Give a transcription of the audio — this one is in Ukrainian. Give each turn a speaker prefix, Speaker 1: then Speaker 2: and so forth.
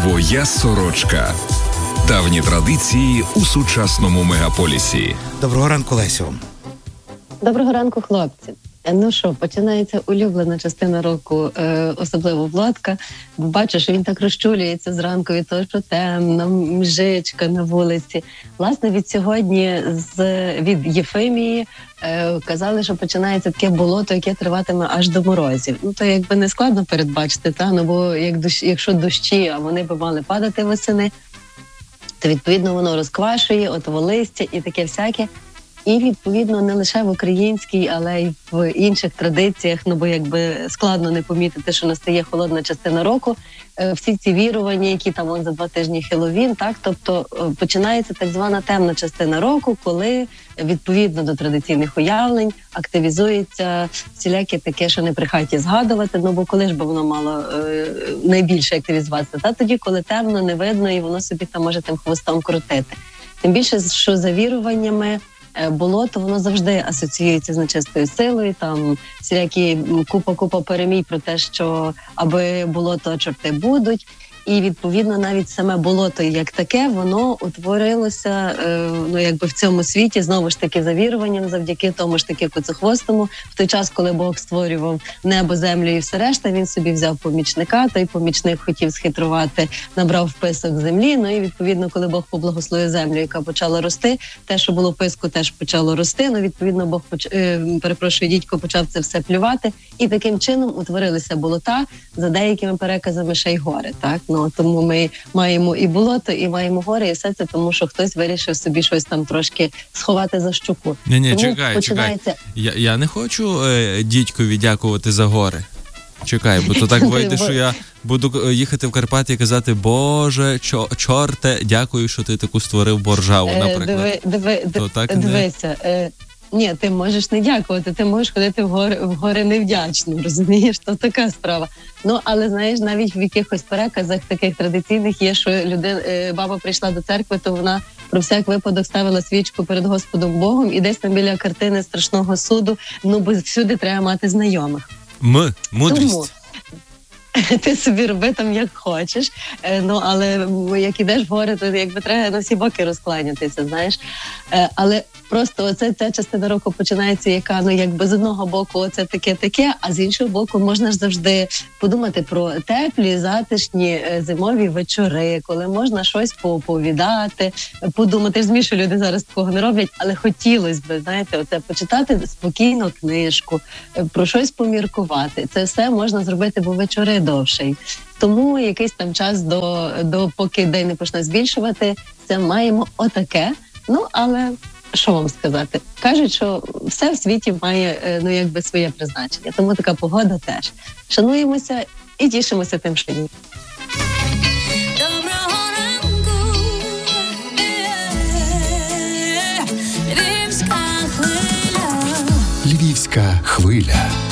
Speaker 1: Твоя сорочка. Давні традиції у сучасному мегаполісі.
Speaker 2: Доброго ранку, Лесю.
Speaker 3: Доброго ранку, хлопці. Ну що, починається улюблена частина року, особливо Владка. Бачиш, він так розчулюється зранку від того, що темна, мжичка на вулиці. Власне, від сьогодні від Єфимії казали, що починається таке болото, яке триватиме аж до морозів. Ну, то якби не складно передбачити, та? Ну, бо якщо дощі, а вони би мали падати восени, то відповідно воно розквашує, отово листя і таке всяке. І, відповідно, не лише в українській, але й в інших традиціях, ну, бо якби складно не помітити, що настає холодна частина року. Всі ці вірування, які там за 2 тижні Хеллоуін, так, тобто починається так звана темна частина року, коли, відповідно до традиційних уявлень, активізується всіляке таке, що не при хаті згадувати, ну, бо коли ж би воно мало найбільше активізуватися? Та тоді, коли темно, не видно, і воно собі там може тим хвостом крутити. Тим більше, що за віруваннями, болото, воно завжди асоціюється з нечистою силою, там всілякі купа перемій про те, що аби болото, чорти будуть. І, відповідно, навіть саме болото як таке, воно утворилося, ну, якби в цьому світі, знову ж таки, за віруванням, завдяки тому ж таки Куцехвостому. В той час, коли Бог створював небо, землю і все решта, він собі взяв помічника, той помічник хотів схитрувати, набрав писок землі, ну і, відповідно, коли Бог поблагословив землю, яка почала рости, те, що було в писку, теж почало рости, ну, відповідно, Бог, дідько почав це все плювати, і таким чином утворилися болота, за деякими переказами ще й гори, так? Ну, тому ми маємо і болото, і маємо гори, і все це тому, що хтось вирішив собі щось там трошки сховати за щуку.
Speaker 4: Ні, чекай. Я не хочу дідькові дякувати за гори. Чекай, бо то так вийде, що я буду їхати в Карпати і казати: Боже, чорте, дякую, що ти таку створив боржаву, наприклад.
Speaker 3: Дивися. Ні, ти можеш не дякувати, ти можеш ходити в гори невдячно, розумієш? То така справа. Ну, але, знаєш, навіть в якихось переказах таких традиційних є, що баба прийшла до церкви, то вона про всяк випадок ставила свічку перед Господом Богом і десь там біля картини страшного суду, ну, бо всюди треба мати знайомих.
Speaker 4: Мудрість.
Speaker 3: Тому ти собі роби там як хочеш, ну, але як ідеш в гори, то якби треба на всі боки розкланятися, знаєш. Але просто оце ця частина року починається, яка, ну, якби з одного боку оце таке, а з іншого боку можна ж завжди подумати про теплі, затишні зимові вечори, коли можна щось пооповідати, подумати. Розумію, що люди зараз такого не роблять, але хотілося б, знаєте, оце почитати спокійно книжку, про щось поміркувати. Це все можна зробити, бо вечори довший. Тому якийсь там час до поки день не почне збільшувати, це маємо отаке. Ну, але що вам сказати? Кажуть, що все в світі має, ну, якби своє призначення. Тому така погода теж. Шануємося і тішимося тим, що ні.
Speaker 5: Доброго ранку, Львівська хвиля.
Speaker 1: Львівська хвиля.